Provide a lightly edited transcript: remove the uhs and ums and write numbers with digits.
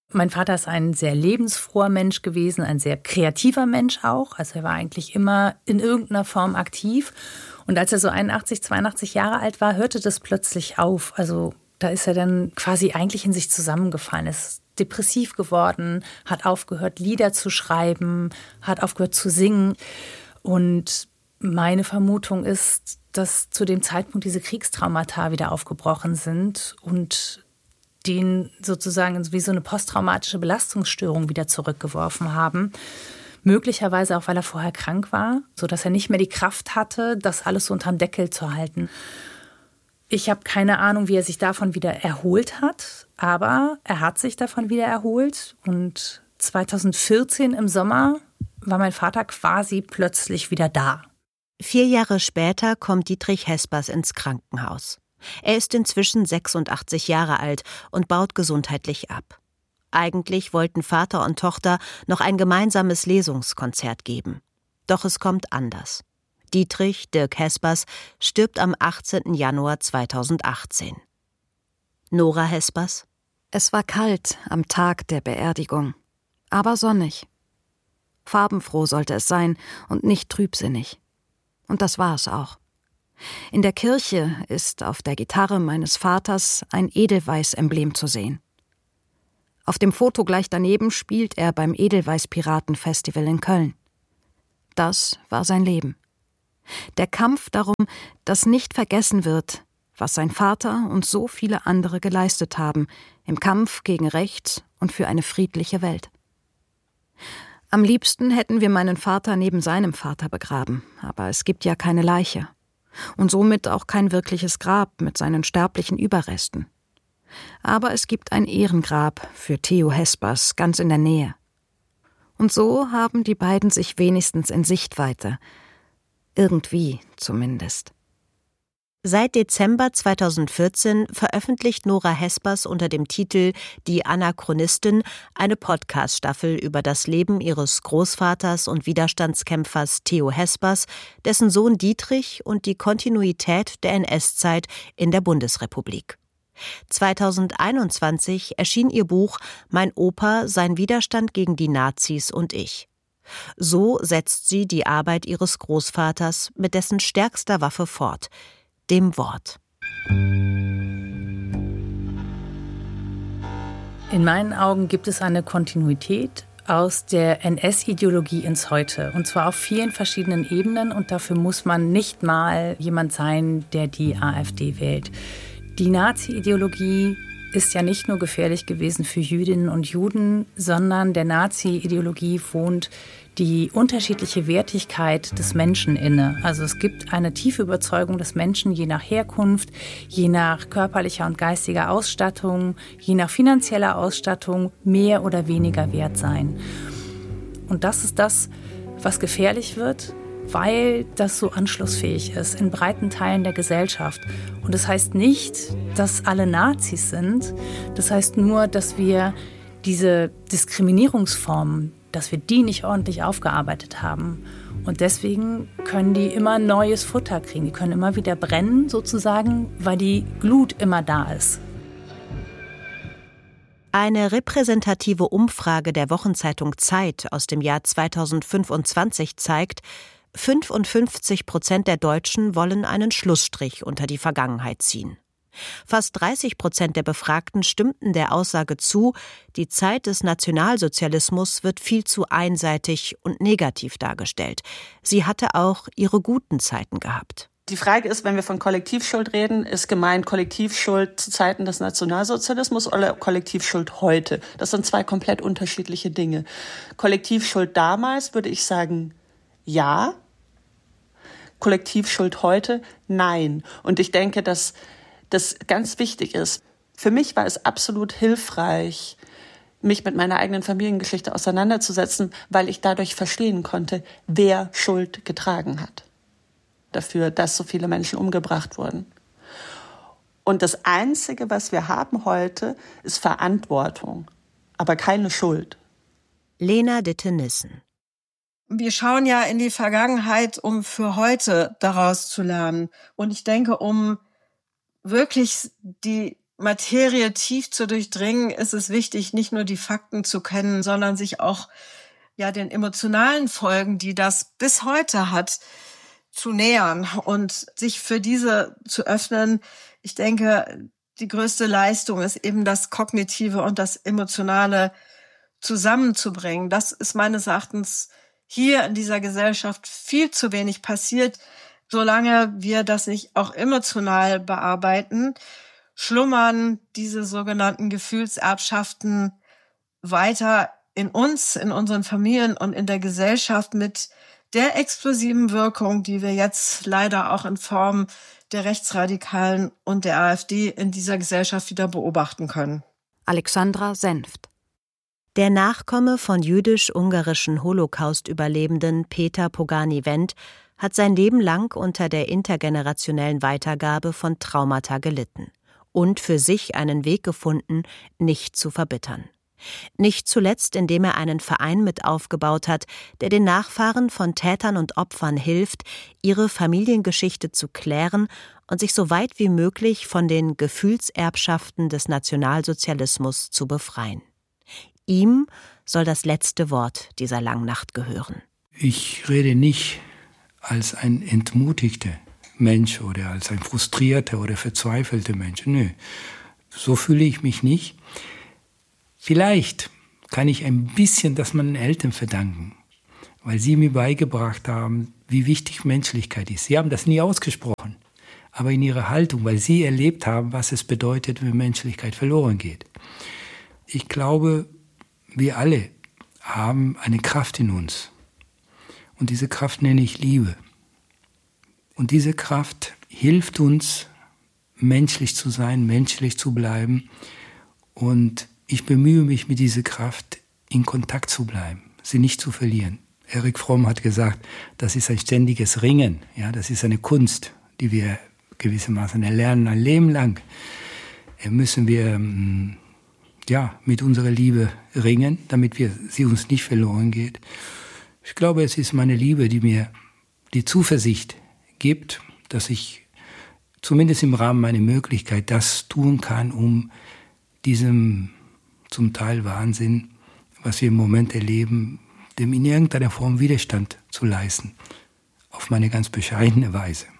Mein Vater ist ein sehr lebensfroher Mensch gewesen, ein sehr kreativer Mensch auch. Also er war eigentlich immer in irgendeiner Form aktiv. Und als er so 81, 82 Jahre alt war, hörte das plötzlich auf. Also da ist er dann quasi eigentlich in sich zusammengefallen. Er ist depressiv geworden, hat aufgehört, Lieder zu schreiben, hat aufgehört zu singen. Und meine Vermutung ist, dass zu dem Zeitpunkt diese Kriegstraumata wieder aufgebrochen sind und den sozusagen wie so eine posttraumatische Belastungsstörung wieder zurückgeworfen haben. Möglicherweise auch, weil er vorher krank war, sodass er nicht mehr die Kraft hatte, das alles so unterm Deckel zu halten. Ich habe keine Ahnung, wie er sich davon wieder erholt hat, aber er hat sich davon wieder erholt. Und 2014 im Sommer war mein Vater quasi plötzlich wieder da. 4 Jahre später kommt Dietrich Hespers ins Krankenhaus. Er ist inzwischen 86 Jahre alt und baut gesundheitlich ab. Eigentlich wollten Vater und Tochter noch ein gemeinsames Lesungskonzert geben. Doch es kommt anders. Dietrich, Dirk Hespers, stirbt am 18. Januar 2018. Nora Hespers: Es war kalt am Tag der Beerdigung, aber sonnig. Farbenfroh sollte es sein und nicht trübsinnig. Und das war es auch. In der Kirche ist auf der Gitarre meines Vaters ein Edelweiß-Emblem zu sehen. Auf dem Foto gleich daneben spielt er beim Edelweiß-Piraten-Festival in Köln. Das war sein Leben. Der Kampf darum, dass nicht vergessen wird, was sein Vater und so viele andere geleistet haben, im Kampf gegen Rechts und für eine friedliche Welt. Am liebsten hätten wir meinen Vater neben seinem Vater begraben, aber es gibt ja keine Leiche. Und somit auch kein wirkliches Grab mit seinen sterblichen Überresten. Aber es gibt ein Ehrengrab für Theo Hespers ganz in der Nähe. Und so haben die beiden sich wenigstens in Sichtweite. Irgendwie zumindest. Seit Dezember 2014 veröffentlicht Nora Hespers unter dem Titel »Die Anachronistin« eine Podcast-Staffel über das Leben ihres Großvaters und Widerstandskämpfers Theo Hespers, dessen Sohn Dietrich und die Kontinuität der NS-Zeit in der Bundesrepublik. 2021 erschien ihr Buch »Mein Opa, sein Widerstand gegen die Nazis und ich«. So setzt sie die Arbeit ihres Großvaters mit dessen stärkster Waffe fort – dem Wort. In meinen Augen gibt es eine Kontinuität aus der NS-Ideologie ins Heute. Und zwar auf vielen verschiedenen Ebenen. Und dafür muss man nicht mal jemand sein, der die AfD wählt. Die Nazi-Ideologie ist ja nicht nur gefährlich gewesen für Jüdinnen und Juden, sondern der Nazi-Ideologie wohnt die unterschiedliche Wertigkeit des Menschen inne. Also es gibt eine tiefe Überzeugung, dass Menschen je nach Herkunft, je nach körperlicher und geistiger Ausstattung, je nach finanzieller Ausstattung mehr oder weniger wert seien. Und das ist das, was gefährlich wird, weil das so anschlussfähig ist in breiten Teilen der Gesellschaft. Und das heißt nicht, dass alle Nazis sind. Das heißt nur, dass wir diese Diskriminierungsformen, dass wir die nicht ordentlich aufgearbeitet haben. Und deswegen können die immer neues Futter kriegen. Die können immer wieder brennen, sozusagen, weil die Glut immer da ist. Eine repräsentative Umfrage der Wochenzeitung Zeit aus dem Jahr 2025 zeigt, 55% der Deutschen wollen einen Schlussstrich unter die Vergangenheit ziehen. Fast 30% der Befragten stimmten der Aussage zu, die Zeit des Nationalsozialismus wird viel zu einseitig und negativ dargestellt. Sie hatte auch ihre guten Zeiten gehabt. Die Frage ist, wenn wir von Kollektivschuld reden, ist gemeint Kollektivschuld zu Zeiten des Nationalsozialismus oder Kollektivschuld heute? Das sind zwei komplett unterschiedliche Dinge. Kollektivschuld damals würde ich sagen, ja. Kollektivschuld heute, nein. Und ich denke, dass das ganz wichtig ist. Für mich war es absolut hilfreich, mich mit meiner eigenen Familiengeschichte auseinanderzusetzen, weil ich dadurch verstehen konnte, wer Schuld getragen hat dafür, dass so viele Menschen umgebracht wurden. Und das Einzige, was wir haben heute, ist Verantwortung, aber keine Schuld. Lena Ditte-Nissen. Wir schauen ja in die Vergangenheit, um für heute daraus zu lernen. Und ich denke, um wirklich die Materie tief zu durchdringen, ist es wichtig, nicht nur die Fakten zu kennen, sondern sich auch den emotionalen Folgen, die das bis heute hat, zu nähern und sich für diese zu öffnen. Ich denke, die größte Leistung ist eben das Kognitive und das Emotionale zusammenzubringen. Das ist meines Erachtens hier in dieser Gesellschaft viel zu wenig passiert. Solange wir das nicht auch emotional bearbeiten, schlummern diese sogenannten Gefühlserbschaften weiter in uns, in unseren Familien und in der Gesellschaft mit der explosiven Wirkung, die wir jetzt leider auch in Form der Rechtsradikalen und der AfD in dieser Gesellschaft wieder beobachten können. Alexandra Senft. Der Nachkomme von jüdisch-ungarischen Holocaust-Überlebenden Peter Pogani-Wendt hat sein Leben lang unter der intergenerationellen Weitergabe von Traumata gelitten und für sich einen Weg gefunden, nicht zu verbittern. Nicht zuletzt, indem er einen Verein mit aufgebaut hat, der den Nachfahren von Tätern und Opfern hilft, ihre Familiengeschichte zu klären und sich so weit wie möglich von den Gefühlserbschaften des Nationalsozialismus zu befreien. Ihm soll das letzte Wort dieser langen Nacht gehören. Ich rede nicht als ein entmutigter Mensch oder als ein frustrierter oder verzweifelter Mensch. Nö, so fühle ich mich nicht. Vielleicht kann ich ein bisschen das meinen Eltern verdanken, weil sie mir beigebracht haben, wie wichtig Menschlichkeit ist. Sie haben das nie ausgesprochen, aber in ihrer Haltung, weil sie erlebt haben, was es bedeutet, wenn Menschlichkeit verloren geht. Ich glaube, wir alle haben eine Kraft in uns. Und diese Kraft nenne ich Liebe. Und diese Kraft hilft uns, menschlich zu sein, menschlich zu bleiben. Und ich bemühe mich, mit dieser Kraft in Kontakt zu bleiben, sie nicht zu verlieren. Erich Fromm hat gesagt, das ist ein ständiges Ringen. Ja, das ist eine Kunst, die wir gewissermaßen erlernen, ein Leben lang. Müssen wir mit unserer Liebe ringen, damit sie uns nicht verloren geht. Ich glaube, es ist meine Liebe, die mir die Zuversicht gibt, dass ich zumindest im Rahmen meiner Möglichkeit das tun kann, um diesem zum Teil Wahnsinn, was wir im Moment erleben, dem in irgendeiner Form Widerstand zu leisten. Auf meine ganz bescheidene Weise.